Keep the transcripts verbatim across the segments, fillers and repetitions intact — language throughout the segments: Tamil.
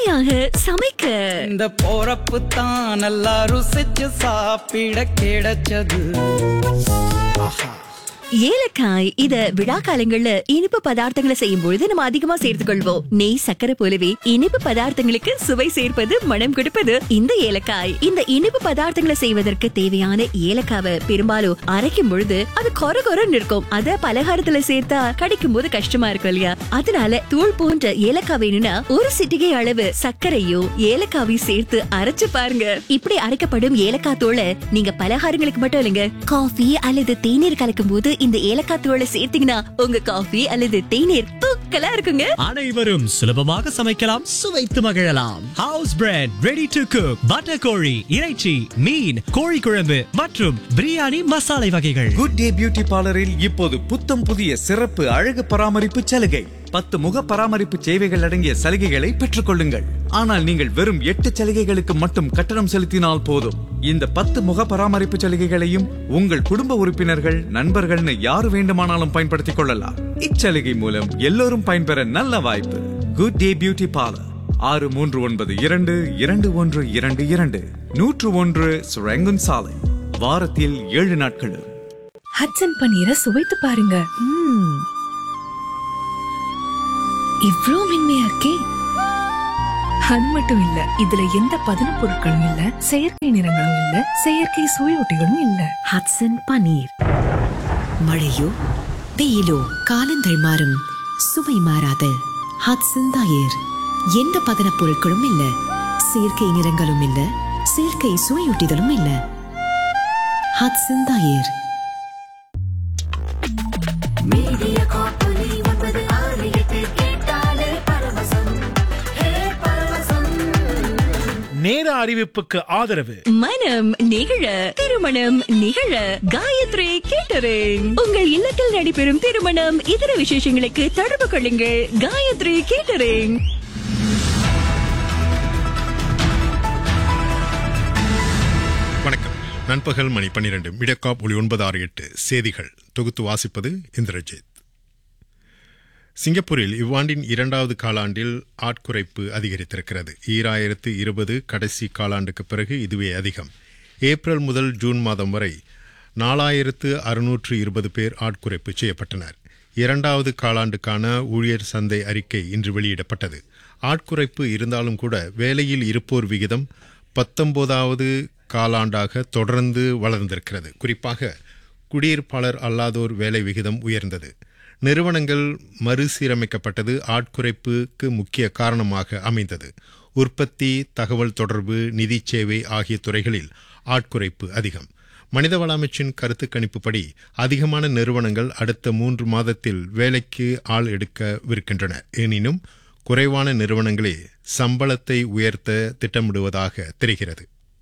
சுவையாக சமைக்க இந்த போறப்பு தான் நல்லா ருசிச்சு சாப்பிட கிடைச்சது. ஏலக்காய் இத விழா காலங்கள்ல இனிப்பு பதார்த்தங்களை செய்யும் பொழுது நம்ம அதிகமா சேர்த்துக் கொள்வோம். நெய், சக்கரை போலவே இனிப்பு பதார்த்தங்களுக்கு சுவை சேர்ப்பது, மனம் கொடுப்பது இந்த ஏலக்காய். இந்த இனிப்பு பதார்த்தங்களை செய்வதற்கு தேவையான ஏலக்காவை பெரும்பாலும் அரைக்கும் பொழுது அது கொர கொரன்னு இருக்கும். அத பலகாரத்துல சேர்த்தா கடிக்கும் போது கஷ்டமா இருக்கும் இல்லையா? அதனால தூள் போன்ற ஏலக்காய் வேணும்னா ஒரு சிட்டிகை அளவு சர்க்கரையோ ஏலக்காவையும் சேர்த்து அரைச்சு பாருங்க. இப்படி அரைக்கப்படும் ஏலக்காய் தூளை நீங்க பலகாரங்களுக்கு மட்டும் இல்லைங்க, காஃபி அல்லது தேநீர் கலக்கும் போது இந்த ஏலக்காய் தூளை சேர்த்தீங்கன்னா உங்க காஃபி அல்லது தேநீர் தூக்கலா இருக்குங்க. அனைவரும் சுலபமாக சமைக்கலாம், சுவைத்து மகிழலாம். House bread, ready to cook, butter கோழி, இறைச்சி, மீன், கோழி குழம்பு மற்றும் பிரியாணி மசாலை வகைகள். குட் டே பியூட்டி பார்லரில் இப்போது புத்தம் புதிய சிறப்பு அழகு பராமரிப்பு சலுகை. பத்து முக பராமரிப்பு சேவைகள் அடங்கிய சலுகைகளை பெற்றுக் கொள்ளுங்கள். ஆனால் நீங்கள் வெறும் எட்டு சலுகைகளுக்கு மட்டும் கட்டணம் செலுத்தினால் போதும். இந்த பத்து முக பராமரிப்பு சலுகைகளையும் உங்கள் குடும்ப உறுப்பினர்கள், நண்பர்கள்னு யாரு வேண்டுமானாலும் பயன்படுத்திக் கொள்ளலாம். இச்சலுகை மூலம் எல்லோரும் பயன்பெற நல்ல வாய்ப்பு. குட் டே பியூட்டி பார்லர், ஆறு மூன்று ஒன்பது இரண்டு இரண்டு ஒன்று இரண்டு இரண்டு நூற்று ஒன்று சுரங்கன் சாலை, வாரத்தில் ஏழு நாட்களும். ஹட்சன் பன்னீரை சுவைத்து பாருங்க. இவ்ளோ மென்மையா இருக்கே. அது மட்டும் இல்ல, இதுல எந்த பதன பொருட்களும் இல்ல, செயற்கை நிறங்களும் இல்ல, செயற்கை சுவையூட்டிகளும் இல்ல. ஹட்சன் பன்னீர். மழையோ வெயிலோ காலங்கள் மாறும், சுவை மாறாத ஹட்சன் தயிர். எந்த பதன பொருட்களும் இல்ல, செயற்கை நிறங்களும் இல்ல, செயற்கை சுவையூட்டிகளும் இல்ல. ஹட்சன் தயிர். நேர அறிவிப்புக்கு ஆதரவு மனம் நிகழ, திருமணம் நிகழ காயத்ரி கேட்டரிங். உங்கள் இல்லத்தில் நடைபெறும் திருமணம், இதர விசேஷங்களுக்கு தொடர்பு கொள்ளுங்கள். காயத்ரி கேட்டரிங். வணக்கம். நண்பகல் மணி பன்னிரண்டு. மீடியாகாப் ஒளி ஒன்பது ஆறு எட்டு செய்திகள் தொகுத்து வாசிப்பது இந்திரஜித். சிங்கப்பூரில் இவ்வாண்டின் இரண்டாவது காலாண்டில் ஆட்குறைப்பு அதிகரித்திருக்கிறது. ஈராயிரத்து இருபது கடைசி காலாண்டுக்கு பிறகு இதுவே அதிகம். ஏப்ரல் முதல் ஜூன் மாதம் வரை நாலாயிரத்து அறுநூற்று இருபது பேர் ஆட்குறைப்பு செய்யப்பட்டனர். இரண்டாவது காலாண்டுக்கான ஊழியர் சந்தை அறிக்கை இன்று வெளியிடப்பட்டது. ஆட்குறைப்பு இருந்தாலும் கூட வேலையில் இருப்போர் விகிதம் பத்தொன்பதாவது காலாண்டாக தொடர்ந்து வளர்ந்திருக்கிறது. குறிப்பாக குடியிருப்பாளர் அல்லாதோர் வேலை விகிதம் உயர்ந்தது. நிறுவனங்கள் மறுசீரமைக்கப்பட்டது ஆட்குறைப்புக்கு முக்கிய காரணமாக அமைந்தது. உற்பத்தி, தகவல் தொடர்பு, நிதி சேவை ஆகிய துறைகளில் ஆட்குறைப்பு அதிகம். மனிதவள அமைச்சின் கருத்து கணிப்புப்படி அதிகமான நிறுவனங்கள் அடுத்த மூன்று மாதத்தில் வேலைக்கு ஆள் எடுக்கவிருக்கின்றன. எனினும் குறைவான நிறுவனங்களே சம்பளத்தை உயர்த்த திட்டமிடுவதாக தெரிகிறது.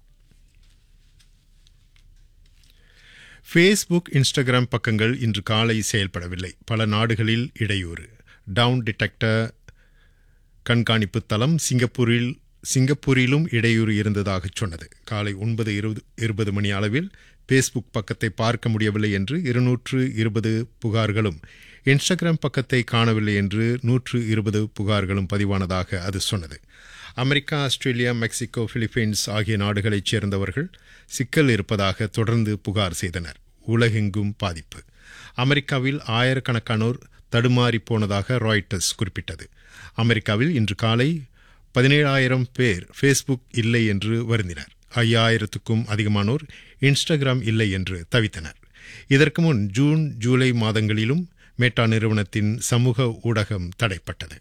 ஃபேஸ்புக், இன்ஸ்டாகிராம் பக்கங்கள் இன்று காலை செயல்படவில்லை. பல நாடுகளில் இடையூறு. டவுன் டிடெக்டர் கண்காணிப்பு தளம் சிங்கப்பூரில் சிங்கப்பூரிலும் இடையூறு இருந்ததாக சொன்னது. காலை ஒன்பது இருபது இருபது மணி அளவில் ஃபேஸ்புக் பக்கத்தை பார்க்க முடியவில்லை என்று இருநூற்று இருபது புகார்களும், இன்ஸ்டாகிராம் பக்கத்தை காணவில்லை என்று நூற்று இருபது புகார்களும் பதிவானதாக அது சொன்னது. அமெரிக்கா, ஆஸ்திரேலியா, மெக்சிகோ, பிலிப்பைன்ஸ் ஆகிய நாடுகளைச் சேர்ந்தவர்கள் சிக்கல் இருப்பதாக தொடர்ந்து புகார் செய்தனர். உலகெங்கும் பாதிப்பு. அமெரிக்காவில் ஆயிரக்கணக்கானோர் தடுமாறி போனதாக ராய்ட்டர்ஸ் குறிப்பிட்டது. அமெரிக்காவில் இன்று காலை பதினேழாயிரம் பேர் ஃபேஸ்புக் இல்லை என்று வருந்தினர். ஐயாயிரத்துக்கும் அதிகமானோர் இன்ஸ்டாகிராம் இல்லை என்று தவித்தனர். இதற்கு முன் ஜூன், ஜூலை மாதங்களிலும் மெட்டா நிறுவனத்தின் சமூக ஊடகம் தடைப்பட்டது.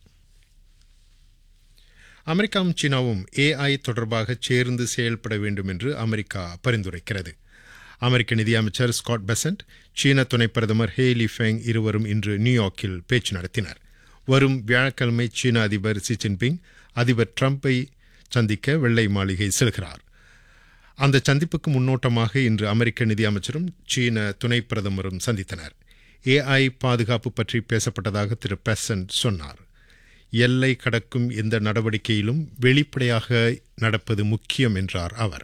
அமெரிக்காவும் சீனாவும் ஏஐ தொடர்பாக சேர்ந்து செயல்பட வேண்டும் என்று அமெரிக்கா பரிந்துரைக்கிறது. அமெரிக்க நிதியமைச்சர் ஸ்காட் பெசன்ட், சீன துணை பிரதமர் ஹே லிஃபெங் இருவரும் இன்று நியூயார்க்கில் பேச்சு நடத்தினர். வரும் வியாழக்கிழமை சீன அதிபர் ஷி ஜின்பிங் அதிபர் டிரம்பை சந்திக்க வெள்ளை மாளிகை செல்கிறார். அந்த சந்திப்புக்கு முன்னோட்டமாக இன்று அமெரிக்க நிதியமைச்சரும் சீன துணை பிரதமரும் சந்தித்தனர். ஏஐ பாதுகாப்பு பற்றி பேசப்பட்டதாக திரு பெசன்ட் சொன்னார். எல்லை கடக்கும் எந்த நடவடிக்கையிலும் வெளிப்படையாக நடப்பது முக்கியம் என்றார் அவர்.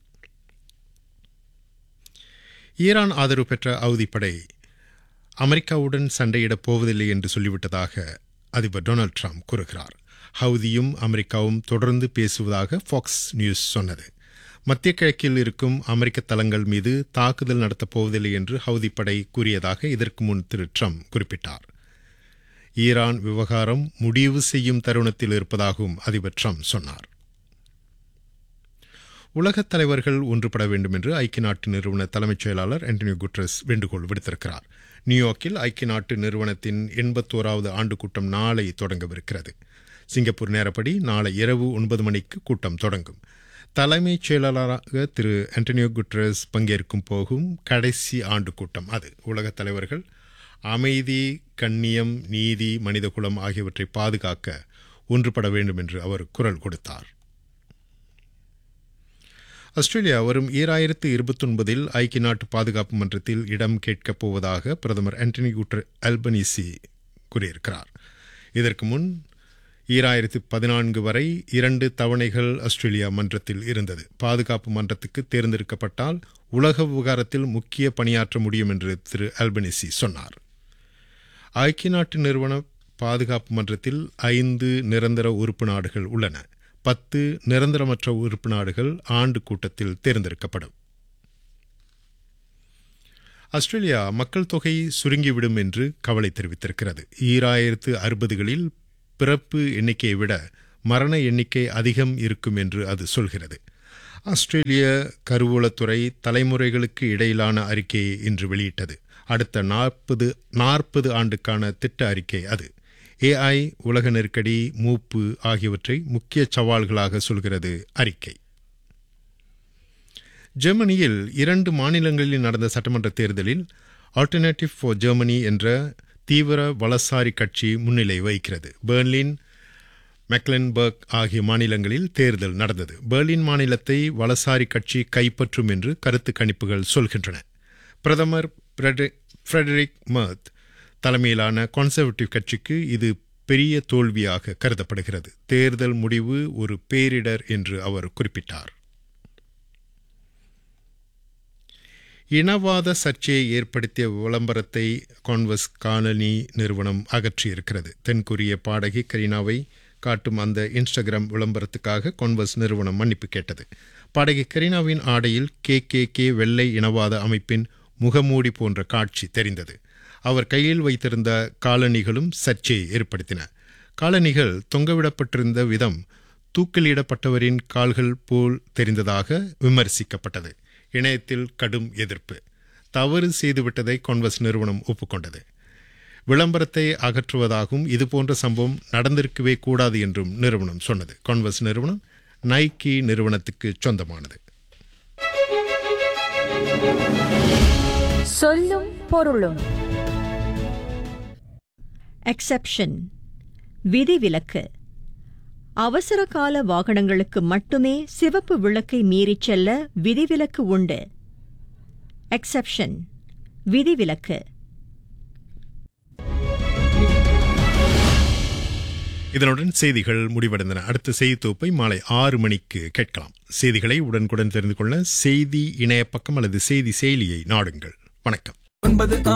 ஈரான் ஆதரவு பெற்ற ஹவுதிப்படை அமெரிக்காவுடன் சண்டையிடப் போவதில்லை என்று சொல்லிவிட்டதாக அதிபர் டொனால்டு ட்ரம்ப் கூறுகிறார். ஹவுதியும் அமெரிக்காவும் தொடர்ந்து பேசுவதாக ஃபாக்ஸ் நியூஸ் சொன்னது. மத்திய கிழக்கில் இருக்கும் அமெரிக்க தளங்கள் மீது தாக்குதல் நடத்தப் போவதில்லை என்று ஹவுதி படை கூறியதாக இதற்கு முன் திரு ட்ரம்ப் குறிப்பிட்டார். ஈரான் விவகாரம் முடிவு செய்யும் தருணத்தில் இருப்பதாகவும் அதிபர் ட்ரம்ப் சொன்னார். உலகத் தலைவர்கள் ஒன்றுபட வேண்டும் என்று ஐக்கிய நாட்டு நிறுவன தலைமைச் செயலாளர் ஆண்டனியோ குட்ரஸ் வேண்டுகோள் விடுத்திருக்கிறார். நியூயார்க்கில் ஐக்கிய நாட்டு நிறுவனத்தின் எண்பத்தோராவது ஆண்டு கூட்டம் நாளை தொடங்கவிருக்கிறது. சிங்கப்பூர் நேரப்படி நாளை இரவு ஒன்பது மணிக்கு கூட்டம் தொடங்கும். தலைமைச் செயலாளராக திரு ஆண்டனியோ குட்ரஸ் பங்கேற்கும் போகும் கடைசி ஆண்டு கூட்டம் அது. உலகத் தலைவர்கள் அமைதி, கண்ணியம், நீதி, மனிதகுலம் ஆகியவற்றை பாதுகாக்க ஒன்றுபட வேண்டும் என்று அவர் குரல் கொடுத்தார். ஆஸ்திரேலியா வரும் ஈராயிரத்து இருபத்தி ஒன்பதில் ஐக்கிய நாட்டு பாதுகாப்பு மன்றத்தில் இடம் கேட்கப் போவதாக பிரதமர் ஆண்டனி அல்பனீசி கூறியிருக்கிறார். இதற்கு முன் ஈராயிரத்து பதினான்கு வரை இரண்டு தவணைகள் ஆஸ்திரேலியா மன்றத்தில் இருந்தது. பாதுகாப்பு மன்றத்துக்கு தேர்ந்தெடுக்கப்பட்டால் உலக விவகாரத்தில் முக்கிய பணியாற்ற முடியும் என்று திரு அல்பனீசி சொன்னார். ஐக்கிய நாட்டு நிறுவன பாதுகாப்பு மன்றத்தில் ஐந்து நிரந்தர உறுப்பு நாடுகள் உள்ளன. பத்து நிரந்தரமற்ற உறுப்பு நாடுகள் ஆண்டு கூட்டத்தில் தேர்ந்தெடுக்கப்படும். ஆஸ்திரேலியா மக்கள் தொகை சுருங்கிவிடும் என்று கவலை தெரிவித்திருக்கிறது. ஈராயிரத்து அறுபதுகளில் பிறப்பு எண்ணிக்கையை விட மரண எண்ணிக்கை அதிகம் இருக்கும் என்று அது சொல்கிறது. ஆஸ்திரேலிய கருவூலத்துறை தலைமுறைகளுக்கு இடையிலான அறிக்கையை இன்று வெளியிட்டது. அடுத்த நாற்பது நாற்பது ஆண்டுக்கான திட்ட அறிக்கை அது. ஏஐ, உலக நெருக்கடி, மூப்பு ஆகியவற்றை முக்கிய சவால்களாக சொல்கிறது அறிக்கை. ஜெர்மனியில் இரண்டு மாநிலங்களில் நடந்த சட்டமன்ற தேர்தலில் ஆல்டர்னேட்டிவ் ஃபார் ஜெர்மனி என்ற தீவிர வலசாரி கட்சி முன்னிலை வகிக்கிறது. பெர்லின், மெக்லன்பர்க் ஆகிய மாநிலங்களில் தேர்தல் நடந்தது. பெர்லின் மாநிலத்தை வலசாரி கட்சி கைப்பற்றும் என்று கருத்து கணிப்புகள் சொல்கின்றன. பிரதமர் ஃபிரெடரிக் மெர்த் தலைமையிலான கன்சர்வேட்டிவ் கட்சிக்கு இது பெரிய தோல்வியாக கருதப்படுகிறது. தேர்தல் முடிவு ஒரு பேரிடர் என்று அவர் குறிப்பிட்டார். இனவாத சர்ச்சையை ஏற்படுத்திய விளம்பரத்தை கான்வஸ் காலனி நிறுவனம் அகற்றியிருக்கிறது. தென்கொரிய பாடகி கரீனாவை காட்டும் அந்த இன்ஸ்டாகிராம் விளம்பரத்துக்காக கான்வஸ் நிறுவனம் மன்னிப்பு கேட்டது. பாடகி கரீனாவின் ஆடையில் கே கே கே வெள்ளை இனவாத அமைப்பின் முகமூடி போன்ற காட்சி தெரிந்தது. அவர் கையில் வைத்திருந்த காலணிகளும் சர்ச்சையை ஏற்படுத்தின. காலணிகள் தொங்கவிடப்பட்டிருந்த விதம் தூக்கிலிடப்பட்டவரின் கால்கள் போல் தெரிந்ததாக விமர்சிக்கப்பட்டது. இணையத்தில் கடும் எதிர்ப்பு. தவறு செய்துவிட்டதை கான்வஸ் நிறுவனம் ஒப்புக்கொண்டது. விளம்பரத்தை அகற்றுவதாகவும் இதுபோன்ற சம்பவம் நடந்திருக்கவே கூடாது என்றும் நிறுவனம் சொன்னது. கான்வஸ் நிறுவனம் நைக்கி நிறுவனத்துக்கு சொந்தமானது. சொல்லும் பொருளும். எக்ஸெப்ஷன், விதிவிலக்கு. அவசர கால வாகனங்களுக்கு மட்டுமே சிவப்பு விளக்கை மீறிச் செல்ல விதிவிலக்கு உண்டு. எக்ஸெப்ஷன், விதிவிலக்கு. இதனுடன் செய்திகள் முடிவடைந்தன. அடுத்த செய்தி தொகுப்பை மாலை ஆறு மணிக்கு கேட்கலாம். செய்திகளை உடனுக்குடன் தெரிந்து கொள்ள செய்தி இணைய பக்கம் அல்லது செய்தி செயலியை நாடுங்கள். வணக்கம்.